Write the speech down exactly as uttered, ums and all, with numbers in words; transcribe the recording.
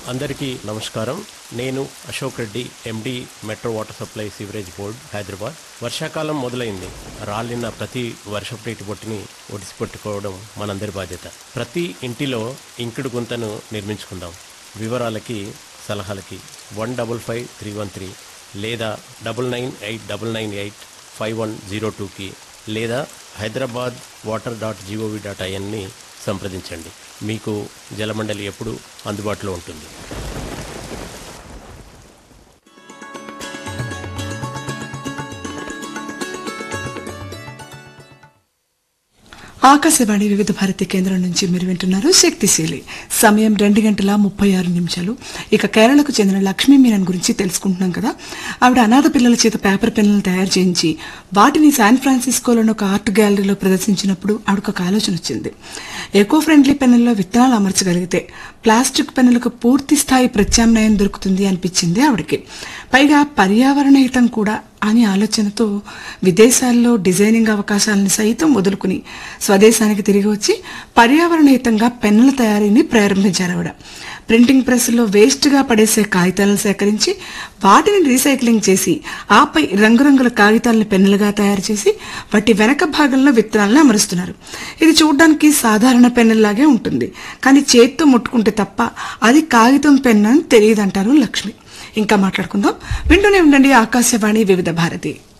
అందరికీ నమస్కారం. నేను అశోక్ రెడ్డి, ఎండి, metro water supply sewerage board, Hyderabad. వర్షాకాలం మొదలైంది. రాలిన ప్రతి వర్షపు నీటి బొట్టుని ఒడిసిపెట్టుకోవడం మనందరి బాధ్యత. ప్రతి ఇంటిలో ఇంకుడు గుంతను నిర్మించుకుందాం. వివరాలకి, సలహాలకి one double five three one three లేదా double nine eight double nine eight five one zero టూకి లేదా Hyderabad water dot GOV dot ఐఎన్ని సంప్రదించండి. మీకు జలమండలి ఎప్పుడు అందుబాటులో ఉంటుంది. ఆకాశవాణి వివిధ భారతి కేంద్రం నుంచి మీరు వింటున్నారు శక్తిశీలి. సమయం రెండు గంటల ముప్పై ఆరు నిమిషాలు. ఇక కేరళకు చెందిన లక్ష్మీ మీనన్ గురించి తెలుసుకుంటున్నాం కదా. ఆవిడ అనాథ పిల్లల చేత పేపర్ పెన్నులను తయారు చేయించి వాటిని శాన్ ఫ్రాన్సిస్కోలోని ఒక ఆర్ట్ గ్యాలరీలో ప్రదర్శించినప్పుడు ఆవిడకు ఒక ఆలోచన వచ్చింది. ఎకో ఫ్రెండ్లీ పెన్నుల్లో విత్తనాలు అమర్చగలిగితే ప్లాస్టిక్ పెన్నులకు పూర్తి స్థాయి ప్రత్యామ్నాయం దొరుకుతుంది అనిపించింది ఆవిడకి. పైగా పర్యావరణ హితం కూడా అని ఆలోచనతో విదేశాల్లో డిజైనింగ్ అవకాశాలను సైతం వదులుకుని స్వదేశానికి తిరిగి వచ్చి పర్యావరణ హితంగా పెన్నుల తయారీని ప్రారంభించారు ఆవిడ. ప్రింటింగ్ ప్రెస్లో వేస్ట్ గా పడేసే కాగితాలను సేకరించి వాటిని రీసైక్లింగ్ చేసి ఆపై రంగురంగుల కాగితాలను పెన్నులుగా తయారు చేసి వాటి వెనక భాగంలో విత్తనాలను అమరుస్తున్నారు. ఇది చూడడానికి సాధారణ పెన్నులాగే ఉంటుంది, కానీ చేత్తో ముట్టుకుంటే తప్ప అది కాగితం పెన్ను అని తెలియదంటారు లక్ష్మి. ఇంకా మాట్లాడుకుందాం. వింటూనే ఉండండి ఆకాశవాణి వివిధ భారతి.